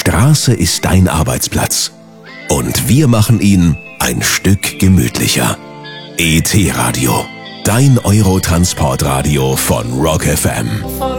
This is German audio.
Straße ist dein Arbeitsplatz. Und wir machen ihn ein Stück gemütlicher. ET Radio, dein Eurotransportradio von Rock FM.